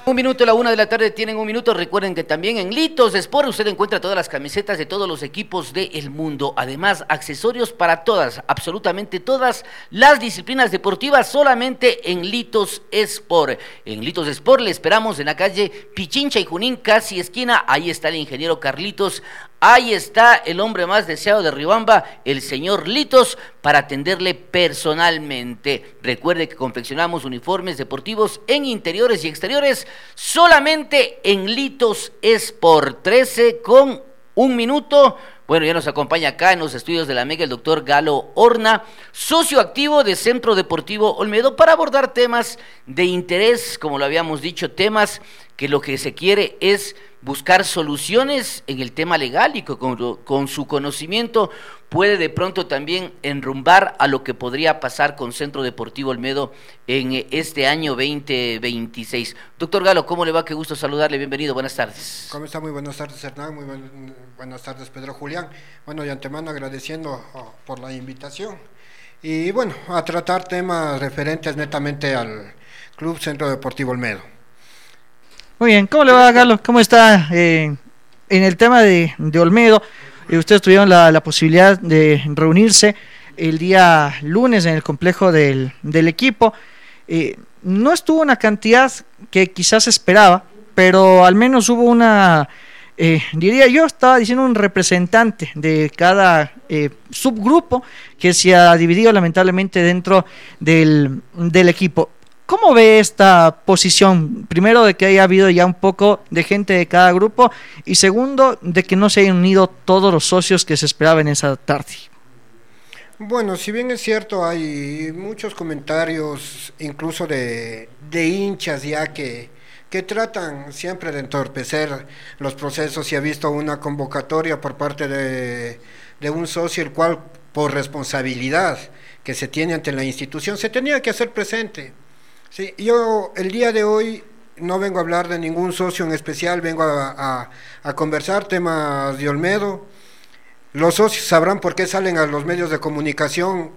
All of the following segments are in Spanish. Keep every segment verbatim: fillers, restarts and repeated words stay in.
Un minuto a la una de la tarde, tienen un minuto. Recuerden que también en Litos Sport usted encuentra todas las camisetas de todos los equipos del mundo. Además, accesorios para todas, absolutamente todas las disciplinas deportivas, solamente en Litos Sport. En Litos Sport le esperamos en la calle Pichincha y Junín, casi esquina. Ahí está el ingeniero Carlitos. Ahí está el hombre más deseado de Riobamba, el señor Litos, para atenderle personalmente. Recuerde que confeccionamos uniformes deportivos en interiores y exteriores solamente en Litos Sport. Trece con un minuto. Bueno, ya nos acompaña acá en los estudios de la Mega el doctor Galo Horna, socio activo de Centro Deportivo Olmedo, para abordar temas de interés, como lo habíamos dicho, temas que lo que se quiere es buscar soluciones en el tema legal y que con, con su conocimiento puede de pronto también enrumbar a lo que podría pasar con Centro Deportivo Olmedo en este año veinte veintiséis. Doctor Galo, ¿cómo le va? Qué gusto saludarle, bienvenido, buenas tardes. ¿Cómo está? Muy buenas tardes, Hernán, muy buen, buenas tardes, Pedro Julián. Bueno, de antemano agradeciendo oh, por la invitación y bueno, a tratar temas referentes netamente al Club Centro Deportivo Olmedo. Muy bien, ¿cómo le va, Galo? ¿Cómo está? Eh, en el tema de, de Olmedo, eh, ustedes tuvieron la, la posibilidad de reunirse el día lunes en el complejo del, del equipo. Eh, no estuvo una cantidad que quizás esperaba, pero al menos hubo una, eh, diría yo, estaba diciendo un representante de cada eh, subgrupo que se ha dividido lamentablemente dentro del, del equipo. ¿Cómo ve esta posición? Primero, de que haya habido ya un poco de gente de cada grupo, y segundo, de que no se hayan unido todos los socios que se esperaban en esa tarde. Bueno, si bien es cierto, hay muchos comentarios, incluso de, de hinchas ya que, que tratan siempre de entorpecer los procesos. Se ha visto una convocatoria por parte de, de un socio, el cual, por responsabilidad que se tiene ante la institución, se tenía que hacer presente. Sí, yo el día de hoy no vengo a hablar de ningún socio en especial, vengo a, a, a conversar temas de Olmedo. Los socios sabrán por qué salen a los medios de comunicación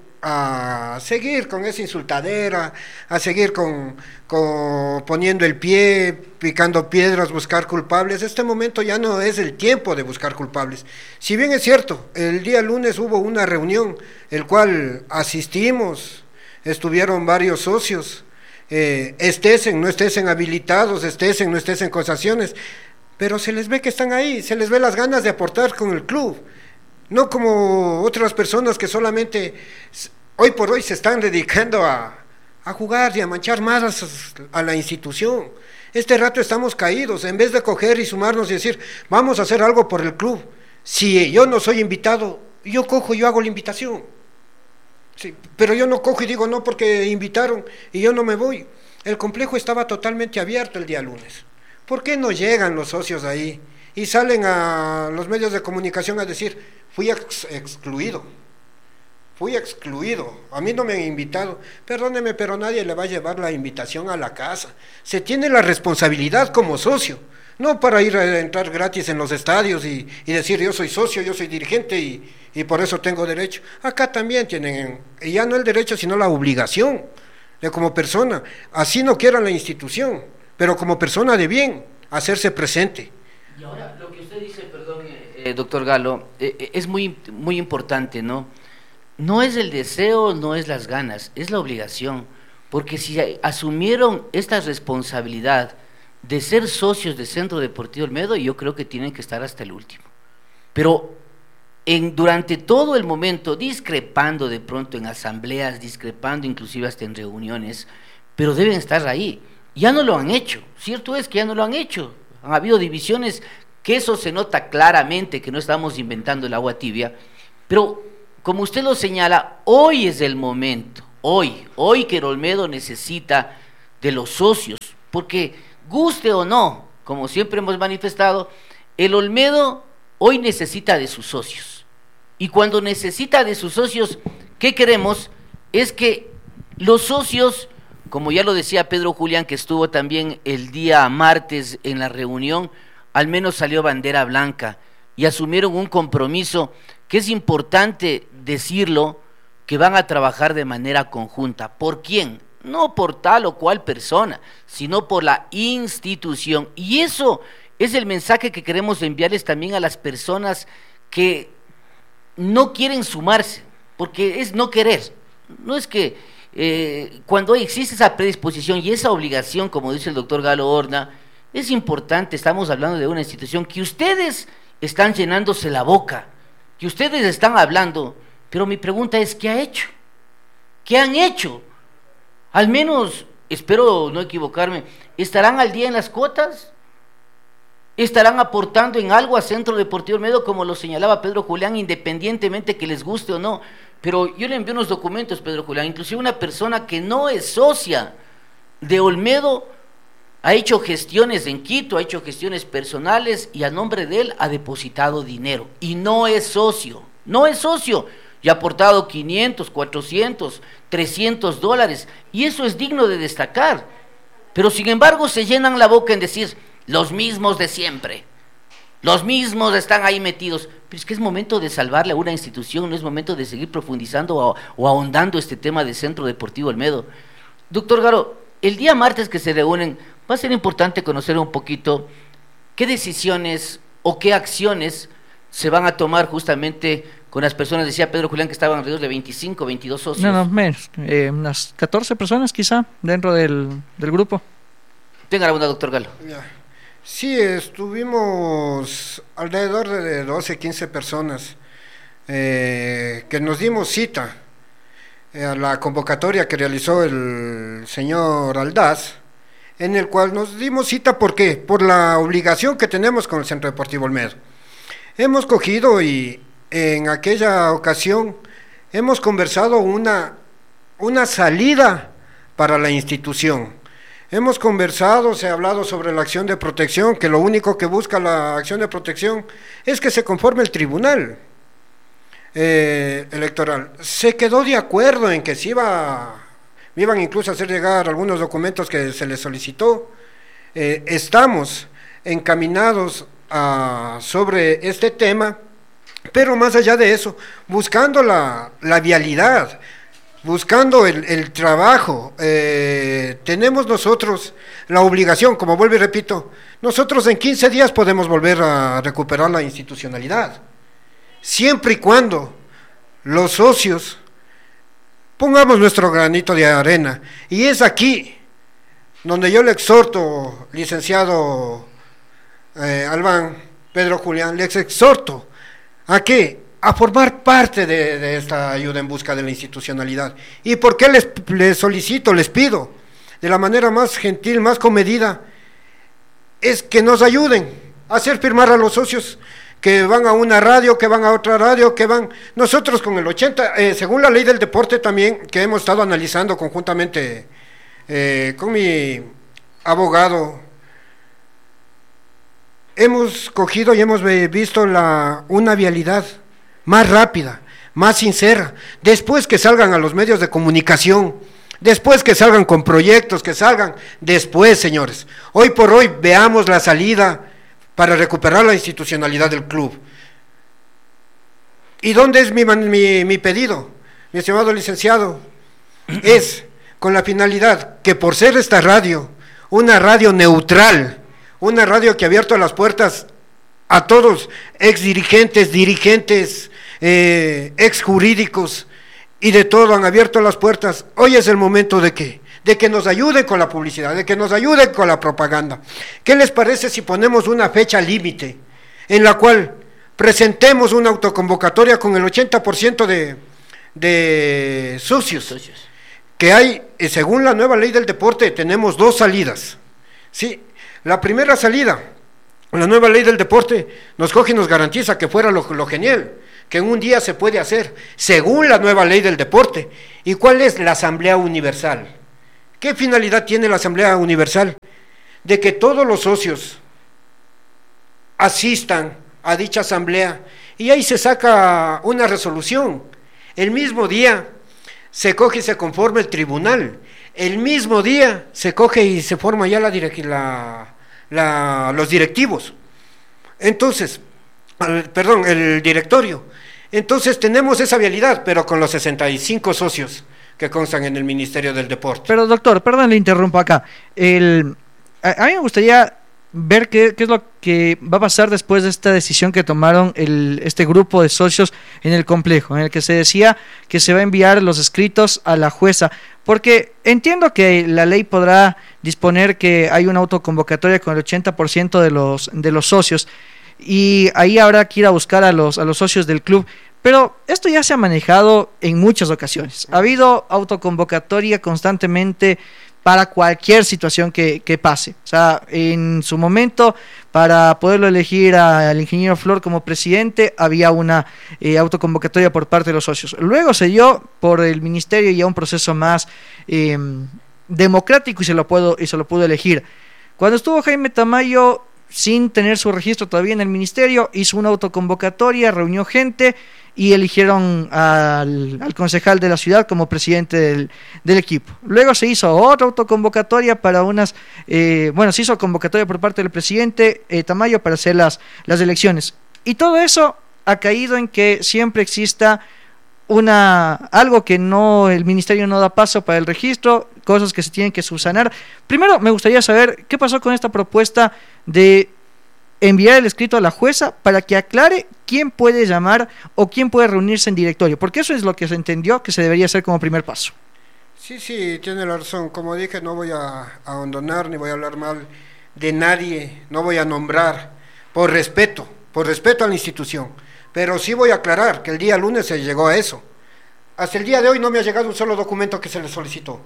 a seguir con esa insultadera, a seguir con, con poniendo el pie, picando piedras, buscar culpables. Este momento ya no es el tiempo de buscar culpables. Si bien es cierto, el día lunes hubo una reunión, el cual asistimos, estuvieron varios socios. Eh, estesen, no estesen habilitados, estesen, no estesen concesiones, pero se les ve que están ahí, se les ve las ganas de aportar con el club, no como otras personas que solamente hoy por hoy se están dedicando a, a jugar y a manchar más a la institución. Este rato estamos caídos, en vez de coger y sumarnos y decir, vamos a hacer algo por el club. Si yo no soy invitado, yo cojo, yo hago la invitación. Sí, pero yo no cojo y digo no porque invitaron y yo no me voy. El complejo estaba totalmente abierto el día lunes. ¿Por qué no llegan los socios ahí y salen a los medios de comunicación a decir, fui ex excluido, fui excluido, a mí no me han invitado? Perdóneme, pero nadie le va a llevar la invitación a la casa. Se tiene la responsabilidad como socio, no para ir a entrar gratis en los estadios y, y decir yo soy socio, yo soy dirigente y, y por eso tengo derecho. Acá también tienen, ya no el derecho, sino la obligación de como persona, así no quieran la institución, pero como persona de bien, hacerse presente. Y ahora lo que usted dice, perdón, eh, doctor Galo, eh, es muy, muy importante, ¿no? No es el deseo, no es las ganas, es la obligación, porque si asumieron esta responsabilidad de ser socios de Centro Deportivo Olmedo, yo creo que tienen que estar hasta el último. Pero en, durante todo el momento, discrepando de pronto en asambleas, discrepando inclusive hasta en reuniones, pero deben estar ahí. Ya no lo han hecho, cierto es que ya no lo han hecho. Han habido divisiones, que eso se nota claramente, que no estamos inventando el agua tibia, pero como usted lo señala, hoy es el momento, hoy, hoy que el Olmedo necesita de los socios, porque guste o no, como siempre hemos manifestado, el Olmedo hoy necesita de sus socios. Y cuando necesita de sus socios, ¿qué queremos? Es que los socios, como ya lo decía Pedro Julián, que estuvo también el día martes en la reunión, al menos salió bandera blanca y asumieron un compromiso que es importante decirlo, que van a trabajar de manera conjunta. ¿Por quién? no por tal o cual persona, sino por la institución. Y eso es el mensaje que queremos enviarles también a las personas que no quieren sumarse, porque es no querer, no es que eh, cuando existe esa predisposición y esa obligación, como dice el doctor Galo Horna, es importante, estamos hablando de una institución que ustedes están llenándose la boca, que ustedes están hablando, pero mi pregunta es, ¿qué ha hecho? ¿Qué han hecho? Al menos, espero no equivocarme, ¿estarán al día en las cuotas? ¿Estarán aportando en algo a Centro Deportivo Olmedo, como lo señalaba Pedro Julián, independientemente que les guste o no? Pero yo le envié unos documentos, Pedro Julián, inclusive una persona que no es socia de Olmedo ha hecho gestiones en Quito, ha hecho gestiones personales y a nombre de él ha depositado dinero y no es socio, no es socio y ha aportado quinientos, cuatrocientos, trescientos dólares y eso es digno de destacar, pero sin embargo se llenan la boca en decir los mismos de siempre, los mismos están ahí metidos, pero es que es momento de salvarle a una institución, no es momento de seguir profundizando o, o ahondando este tema de Centro Deportivo Olmedo. Doctor Garo, el día martes que se reúnen, va a ser importante conocer un poquito qué decisiones o qué acciones se van a tomar justamente con las personas, decía Pedro Julián que estaban alrededor de veinticinco, veintidós socios. No, no, menos, eh, unas catorce personas quizá dentro del, del grupo. Tenga la bondad, doctor Galo. Ya. Sí, estuvimos alrededor de doce, quince personas eh, que nos dimos cita eh, a la convocatoria que realizó el señor Aldaz, en el cual nos dimos cita, ¿por qué? Por la obligación que tenemos con el Centro Deportivo Olmedo. Hemos cogido y en aquella ocasión hemos conversado una, una salida para la institución. Hemos conversado, se ha hablado sobre la acción de protección, que lo único que busca la acción de protección es que se conforme el tribunal eh, electoral. Se quedó de acuerdo en que se iba, iban incluso a hacer llegar algunos documentos que se les solicitó. Eh, estamos encaminados a, sobre este tema, pero más allá de eso, buscando la, la vialidad, buscando el, el trabajo, eh, tenemos nosotros la obligación, como vuelvo y repito, nosotros en quince días podemos volver a recuperar la institucionalidad, siempre y cuando los socios pongamos nuestro granito de arena, y es aquí donde yo le exhorto, licenciado eh, Albán, Pedro Julián, les exhorto a que a formar parte de, de esta ayuda en busca de la institucionalidad. ¿Y por qué les, les solicito, les pido, de la manera más gentil, más comedida, es que nos ayuden a hacer firmar a los socios que van a una radio, que van a otra radio, que van, nosotros con el ochenta, eh, según la ley del deporte también, que hemos estado analizando conjuntamente eh, con mi abogado, hemos cogido y hemos visto la, una vialidad más rápida, más sincera, después que salgan a los medios de comunicación, después que salgan con proyectos, que salgan después, señores. Hoy por hoy veamos la salida para recuperar la institucionalidad del club. ¿Y dónde es mi, mi, mi pedido, mi estimado licenciado? Es con la finalidad que por ser esta radio, una radio neutral, una radio que ha abierto las puertas a todos, ex dirigentes, dirigentes, eh, ex jurídicos y de todo, han abierto las puertas. Hoy es el momento de que, de que nos ayuden con la publicidad, de que nos ayuden con la propaganda. ¿Qué les parece si ponemos una fecha límite en la cual presentemos una autoconvocatoria con el ochenta por ciento de, de socios? socios? Que hay, según la nueva ley del deporte, tenemos dos salidas. Sí, la primera salida, la nueva ley del deporte nos coge y nos garantiza que fuera lo, lo genial, que en un día se puede hacer, según la nueva ley del deporte. ¿Y cuál es la Asamblea Universal? ¿Qué finalidad tiene la Asamblea Universal? De que todos los socios asistan a dicha asamblea y ahí se saca una resolución. El mismo día se coge y se conforma el tribunal. El mismo día se coge y se forma ya la, la, la los directivos. Entonces, perdón, el directorio. Entonces tenemos esa vialidad, pero con los sesenta y cinco socios que constan en el Ministerio del Deporte. Pero doctor, perdón, le interrumpo acá. El, a, a mí me gustaría ver qué, qué es lo que va a pasar después de esta decisión que tomaron el, este grupo de socios en el complejo, en el que se decía que se va a enviar los escritos a la jueza, porque entiendo que la ley podrá disponer que hay una autoconvocatoria con el ochenta por ciento de los, de los socios, y ahí habrá que ir a buscar a los, a los socios del club, pero esto ya se ha manejado en muchas ocasiones. Ha habido autoconvocatoria constantemente para cualquier situación que, que pase. O sea, en su momento, para poderlo elegir al ingeniero Flor como presidente, había una eh, autoconvocatoria por parte de los socios. Luego se dio por el ministerio ya un proceso más eh, democrático y se lo puedo, y se lo pudo elegir. Cuando estuvo Jaime Tamayo, sin tener su registro todavía en el ministerio, hizo una autoconvocatoria, reunió gente y eligieron al, al concejal de la ciudad como presidente del, del equipo. Luego se hizo otra autoconvocatoria para unas, eh, bueno, se hizo convocatoria por parte del presidente eh, Tamayo para hacer las, las elecciones. Y todo eso ha caído en que siempre exista una algo que no el ministerio no da paso para el registro, cosas que se tienen que subsanar. Primero me gustaría saber qué pasó con esta propuesta de enviar el escrito a la jueza para que aclare quién puede llamar o quién puede reunirse en directorio, porque eso es lo que se entendió que se debería hacer como primer paso. Sí, sí, tiene la razón. Como dije, no voy a, a abandonar ni voy a hablar mal de nadie, no voy a nombrar, por respeto, por respeto a la institución, pero sí voy a aclarar que el día lunes se llegó a eso. Hasta el día de hoy no me ha llegado un solo documento que se le solicitó.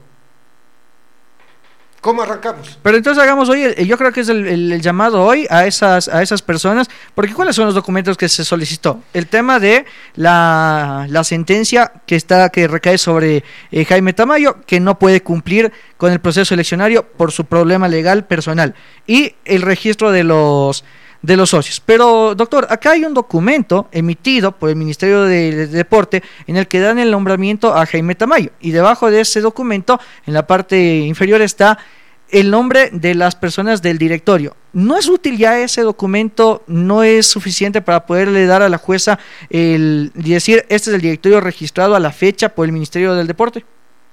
¿Cómo arrancamos? Pero entonces hagamos hoy, el, yo creo que es el, el, el llamado hoy a esas a esas personas, porque ¿cuáles son los documentos que se solicitó? El tema de la, la sentencia que está que recae sobre eh, Jaime Tamayo, que no puede cumplir con el proceso eleccionario por su problema legal personal, y el registro de los de los socios. Pero, doctor, acá hay un documento emitido por el Ministerio de, de Deporte en el que dan el nombramiento a Jaime Tamayo, y debajo de ese documento, en la parte inferior, está el nombre de las personas del directorio. ¿No es útil ya ese documento? ¿No es suficiente para poderle dar a la jueza el y decir, este es el directorio registrado a la fecha por el Ministerio del Deporte?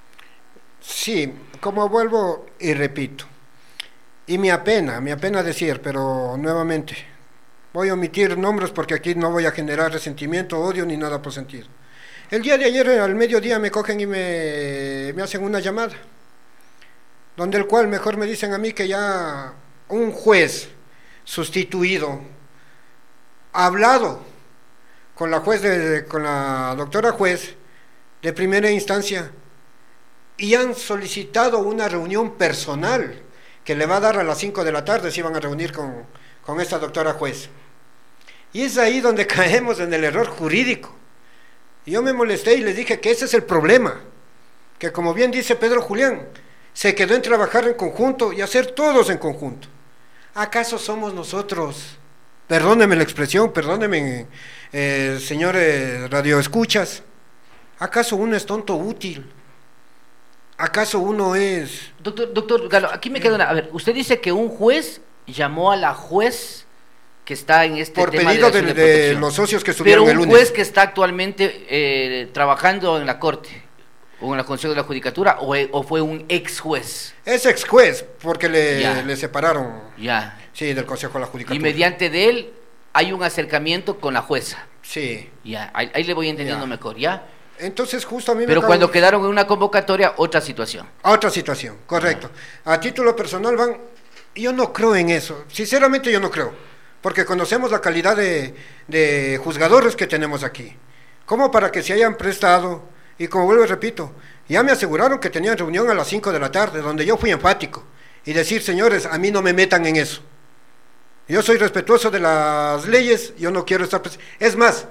Sí, como vuelvo y repito, y me apena, me apena decir, pero nuevamente, voy a omitir nombres porque aquí no voy a generar resentimiento, odio ni nada por sentir. El día de ayer al mediodía me cogen y me, me hacen una llamada, donde el cual mejor me dicen a mí que ya un juez sustituido ha hablado con la juez de, con la doctora juez de primera instancia y han solicitado una reunión personal que le va a dar a las cinco de la tarde, se iban a reunir con, con esta doctora juez. Y es ahí donde caemos en el error jurídico. Y yo me molesté y les dije que ese es el problema, que como bien dice Pedro Julián, se quedó en trabajar en conjunto y hacer todos en conjunto. ¿Acaso somos nosotros, perdóneme la expresión, perdóneme eh, señores radioescuchas, acaso uno es tonto útil? ¿Acaso uno es...? Doctor, doctor Galo, aquí me queda una... A ver, usted dice que un juez llamó a la juez que está en este por tema pedido de, de, de, de los socios que estuvieron pero el un lunes. juez que está actualmente eh, trabajando en la corte o en la Consejo de la Judicatura, o, o fue un ex juez. Es ex juez, porque le, ya. le separaron ya. Sí, del Consejo de la Judicatura. Y mediante de él hay un acercamiento con la jueza. Sí. Ya, ahí, ahí le voy entendiendo ya. mejor, ¿ya? Entonces justo a mí me Pero acabo... cuando quedaron en una convocatoria, otra situación. Otra situación, correcto. Ya. A título personal van, yo no creo en eso, sinceramente yo no creo, porque conocemos la calidad de, de juzgadores que tenemos aquí, como para que se hayan prestado, y como vuelvo y repito, ya me aseguraron que tenían reunión a las cinco de la tarde, donde yo fui enfático, y decir, señores, a mí no me metan en eso. Yo soy respetuoso de las leyes, yo no quiero estar... Es más,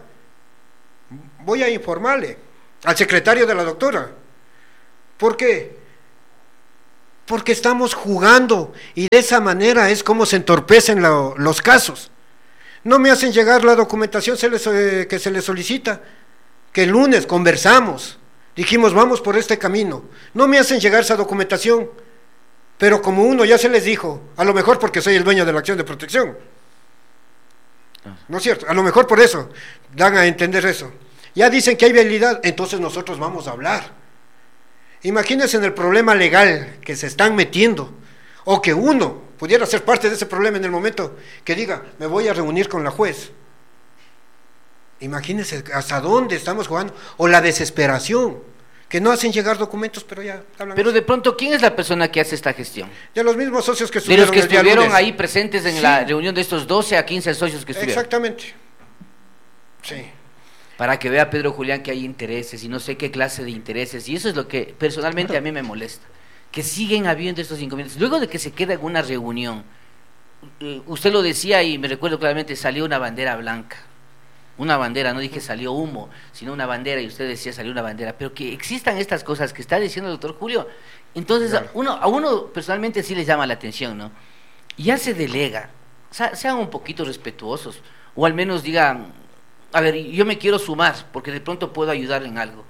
voy a informarle al secretario de la doctora. ¿Por qué? Porque estamos jugando y de esa manera es como se entorpecen lo, los casos. No me hacen llegar la documentación se les, eh, que se les solicita, que el lunes conversamos, dijimos vamos por este camino. No me hacen llegar esa documentación, pero como uno ya se les dijo, a lo mejor porque soy el dueño de la acción de protección. ¿No es cierto? A lo mejor por eso dan a entender eso. Ya dicen que hay vialidad, entonces nosotros vamos a hablar. Imagínense en el problema legal que se están metiendo, o que uno pudiera ser parte de ese problema en el momento que diga, me voy a reunir con la juez. Imagínense hasta dónde estamos jugando, o la desesperación, que no hacen llegar documentos, pero ya hablan. Pero de pronto, ¿quién es la persona que hace esta gestión? De los mismos socios que De estuvieron los que el día estuvieron lunes. ahí presentes en Sí. la reunión de estos doce a quince socios que estuvieron. Exactamente. Sí. Para que vea Pedro Julián que hay intereses y no sé qué clase de intereses, y eso es lo que personalmente a mí me molesta, que siguen habiendo estos inconvenientes. Luego de que se queda en una reunión, eh, usted lo decía y me recuerdo claramente, salió una bandera blanca, una bandera, no dije salió humo, sino una bandera, y usted decía salió una bandera, pero que existan estas cosas que está diciendo el doctor Julio, entonces Claro. a, uno, a uno personalmente sí les llama la atención, ¿no? Ya se delega, sa- sean un poquito respetuosos, o al menos digan, a ver, yo me quiero sumar, porque de pronto puedo ayudar en algo.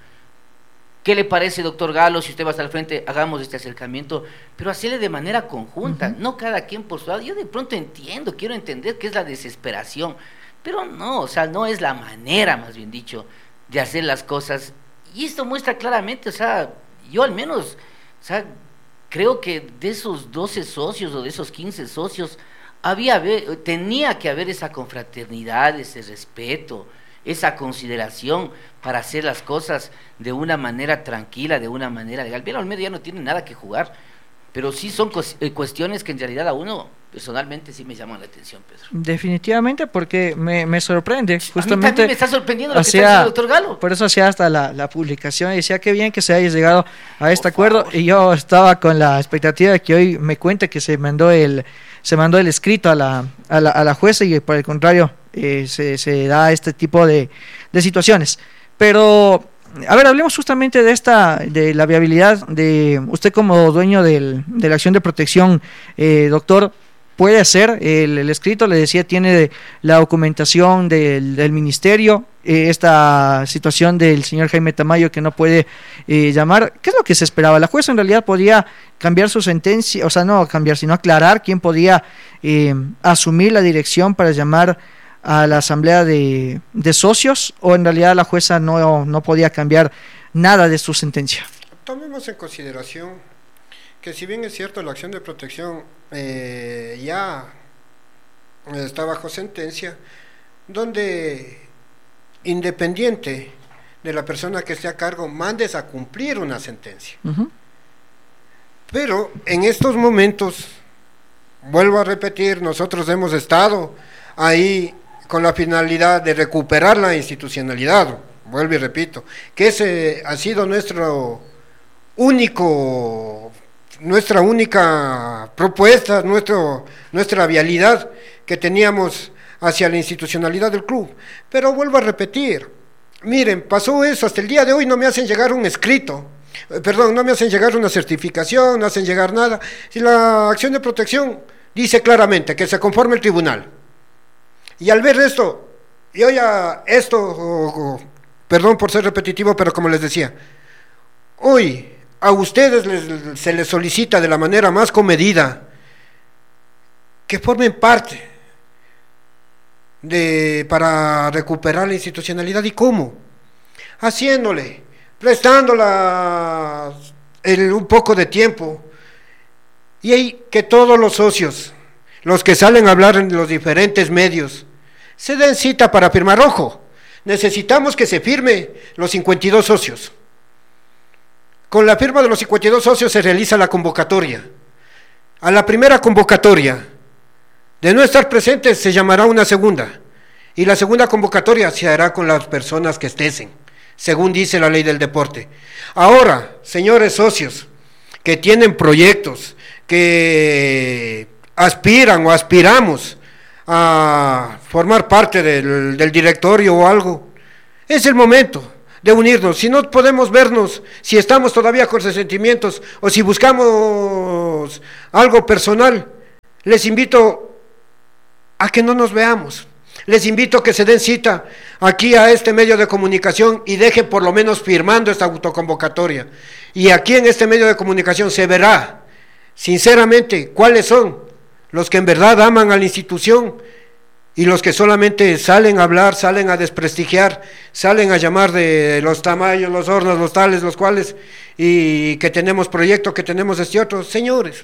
¿Qué le parece, doctor Galo, si usted va hasta el frente, hagamos este acercamiento, pero hacerle de manera conjunta, uh-huh. no cada quien por su lado? Yo de pronto entiendo, quiero entender qué es la desesperación, pero no, o sea, no es la manera, más bien dicho, de hacer las cosas. Y esto muestra claramente, o sea, yo al menos, o sea, creo que de esos doce socios o de esos quince socios, había, tenía que haber esa confraternidad, ese respeto, esa consideración para hacer las cosas de una manera tranquila, de una manera legal. Bien, Olmedo ya no tiene nada que jugar, pero sí son cuestiones que en realidad a uno personalmente sí me llaman la atención, Pedro. Definitivamente, porque me, me sorprende, justamente. A mí también me está sorprendiendo lo hacía, que está diciendo el doctor Galo. Por eso hacía hasta la, la publicación y decía qué bien que se haya llegado a este por acuerdo, favor. Y yo estaba con la expectativa de que hoy me cuente que se mandó el se mandó el escrito a la, a la, a la jueza, y por el contrario eh, se, se da este tipo de, de situaciones. Pero a ver, hablemos justamente de esta, de la viabilidad de usted como dueño del, de la acción de protección, eh, doctor. Puede hacer el, el escrito, le decía, tiene la documentación del, del ministerio, eh, esta situación del señor Jaime Tamayo que no puede eh, llamar. ¿Qué es lo que se esperaba? La jueza en realidad podía cambiar su sentencia, o sea, no cambiar, sino aclarar quién podía eh, asumir la dirección para llamar a la asamblea de, de socios, o en realidad la jueza no, no podía cambiar nada de su sentencia. Tomemos en consideración que si bien es cierto la acción de protección eh, ya está bajo sentencia, donde independiente de la persona que esté a cargo, mandes a cumplir una sentencia. Uh-huh. Pero en estos momentos, vuelvo a repetir, nosotros hemos estado ahí con la finalidad de recuperar la institucionalidad, vuelvo y repito, que ese ha sido nuestro único nuestra única propuesta, nuestro, nuestra vialidad que teníamos hacia la institucionalidad del club. Pero vuelvo a repetir, miren, pasó eso, hasta el día de hoy no me hacen llegar un escrito, eh, perdón, no me hacen llegar una certificación, no hacen llegar nada. Si la acción de protección dice claramente que se conforme el tribunal, y al ver esto, y hoy a esto, oh, oh, perdón por ser repetitivo, pero como les decía, hoy a ustedes les, se les solicita de la manera más comedida que formen parte de para recuperar la institucionalidad. ¿Y cómo? Haciéndole, prestándola el, un poco de tiempo, y ahí que todos los socios, los que salen a hablar en los diferentes medios, se den cita para firmar. Ojo, necesitamos que se firme los cincuenta y dos socios. Con la firma de los cincuenta y dos socios se realiza la convocatoria. A la primera convocatoria, de no estar presentes, se llamará una segunda. Y la segunda convocatoria se hará con las personas que estén, según dice la ley del deporte. Ahora, señores socios, que tienen proyectos, que aspiran o aspiramos a formar parte del, del directorio o algo, es el momento de unirnos. Si no podemos vernos, si estamos todavía con resentimientos o si buscamos algo personal, les invito a que no nos veamos, les invito a que se den cita aquí a este medio de comunicación y dejen por lo menos firmando esta autoconvocatoria, y aquí en este medio de comunicación se verá sinceramente cuáles son los que en verdad aman a la institución Y los que solamente salen a hablar, salen a desprestigiar, salen a llamar de los tamaños, los hornos, los tales, los cuales, y que tenemos proyecto, que tenemos este otro. Señores,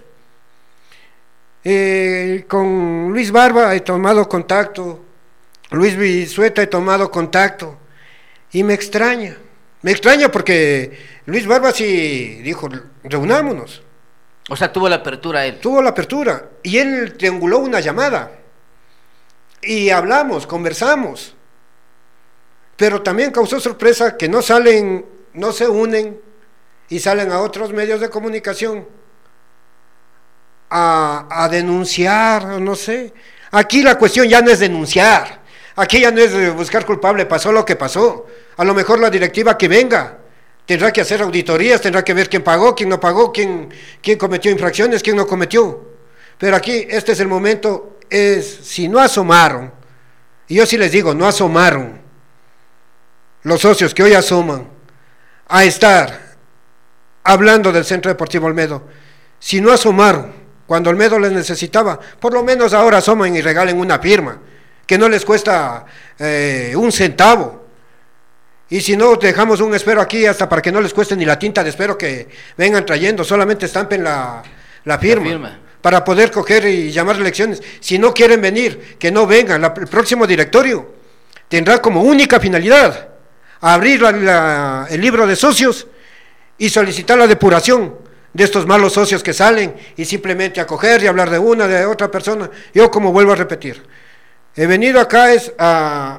eh, con Luis Barba he tomado contacto, Luis Bisueta he tomado contacto, y me extraña, me extraña porque Luis Barba sí dijo, reunámonos. O sea, tuvo la apertura él. Tuvo la apertura, y él trianguló una llamada. Y hablamos, conversamos, pero también causó sorpresa que no salen, no se unen y salen a otros medios de comunicación a, a denunciar, no sé. Aquí la cuestión ya no es denunciar, aquí ya no es buscar culpable, pasó lo que pasó. A lo mejor la directiva que venga tendrá que hacer auditorías, tendrá que ver quién pagó, quién no pagó, quién, quién cometió infracciones, quién no cometió. Pero aquí este es el momento. Es, si no asomaron, y yo sí les digo, no asomaron los socios que hoy asoman a estar hablando del Centro Deportivo Olmedo, si no asomaron cuando Olmedo les necesitaba, por lo menos ahora asoman y regalen una firma, que no les cuesta eh, un centavo, y si no dejamos un espero aquí hasta para que no les cueste ni la tinta de espero que vengan trayendo, solamente estampen la, la firma. La firma. Para poder coger y llamar elecciones. Si no quieren venir, que no vengan. La, el próximo directorio tendrá como única finalidad abrir la, la, el libro de socios y solicitar la depuración de estos malos socios que salen y simplemente acoger y hablar de una, de otra persona. Yo, como vuelvo a repetir, he venido acá es a,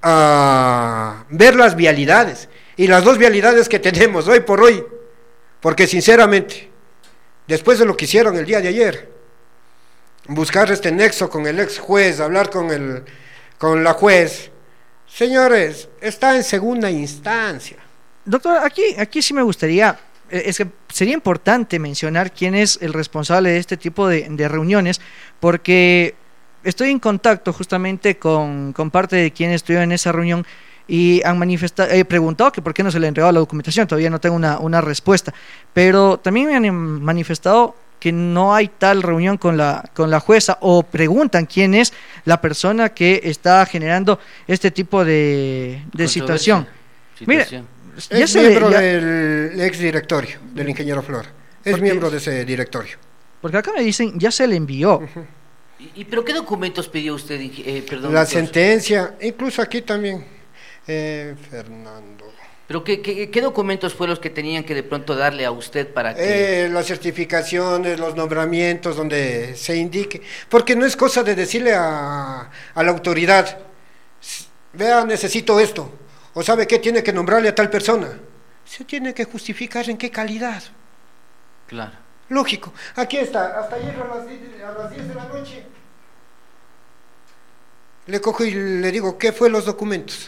a ver las vialidades y las dos vialidades que tenemos hoy por hoy, porque sinceramente, después de lo que hicieron el día de ayer, buscar este nexo con el ex juez, hablar con el con la juez, señores, está en segunda instancia. Doctor, aquí, aquí sí me gustaría, es que sería importante mencionar quién es el responsable de este tipo de, de reuniones, porque estoy en contacto justamente con, con parte de quienes estuvieron en esa reunión y han manifestado, he preguntado que por qué no se le ha entregado la documentación, todavía no tengo una, una respuesta, pero también me han manifestado que no hay tal reunión con la con la jueza, o preguntan quién es la persona que está generando este tipo de, de situación. Mira, es se miembro le, ya, del ex directorio del ingeniero Flora, es porque, miembro de ese directorio. Porque acá me dicen, ya se le envió. Uh-huh. ¿Y, ¿Y pero qué documentos pidió usted? Eh, perdón, la doctor. Sentencia, incluso aquí también, eh, Fernando. ¿Pero qué, qué, qué documentos fueron los que tenían que de pronto darle a usted para que...? Eh, las certificaciones, los nombramientos, donde se indique, porque no es cosa de decirle a, a la autoridad, vea, necesito esto, o sabe qué, tiene que nombrarle a tal persona, se tiene que justificar en qué calidad. Claro. Lógico, aquí está, hasta ayer a las, a las diez de la noche, le cojo y le digo, ¿qué fue los documentos?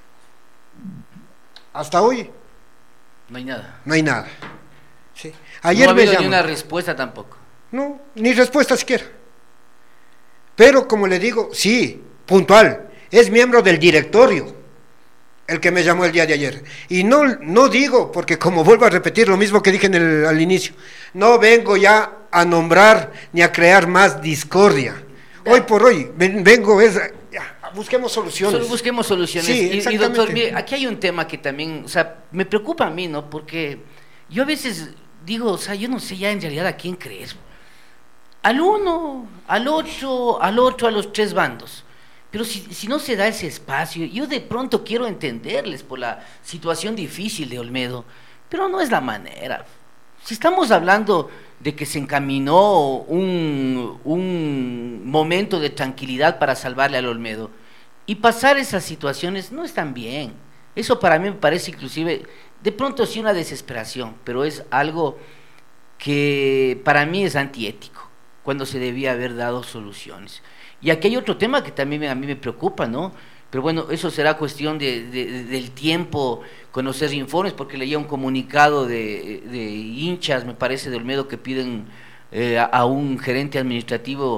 Hasta hoy no hay nada. No hay nada. Sí. Ayer no ha habido me ni una respuesta tampoco. No, ni respuesta siquiera. Pero como le digo, sí, puntual, es miembro del directorio el que me llamó el día de ayer. Y no, no digo, porque como vuelvo a repetir lo mismo que dije en el, al inicio, no vengo ya a nombrar ni a crear más discordia. Hoy por hoy vengo es... Busquemos soluciones. Solo busquemos soluciones. Sí, y, y doctor, mire, aquí hay un tema que también, o sea, me preocupa a mí, ¿no? Porque yo a veces digo, o sea, yo no sé ya en realidad a quién creer. Al uno, al otro, al otro, a los tres bandos. Pero si, si no se da ese espacio, yo de pronto quiero entenderles por la situación difícil de Olmedo, pero no es la manera. Si estamos hablando de que se encaminó un, un momento de tranquilidad para salvarle al Olmedo, y pasar esas situaciones no están bien. Eso para mí me parece inclusive, de pronto sí una desesperación, pero es algo que para mí es antiético, cuando se debía haber dado soluciones. Y aquí hay otro tema que también a mí me preocupa, ¿no? Pero bueno, eso será cuestión de, de, del tiempo, conocer informes, porque leía un comunicado de, de hinchas, me parece, de Olmedo, que piden eh, a, a un gerente administrativo